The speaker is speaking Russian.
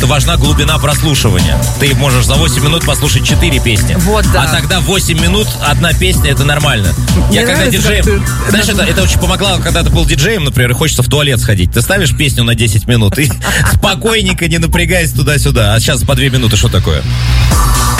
важна глубина прослушивания. Ты можешь за 8 минут послушать 4 песни. Вот, да. А тогда 8 минут одна песня, это нормально. Я когда диджеем... Знаешь, это очень помогло, когда ты был диджеем, например, и хочется в туалет сходить. Ты ставишь песню на 10 минут и спокойненько, не напрягаясь туда-сюда. А сейчас по 2 минуты, что такое?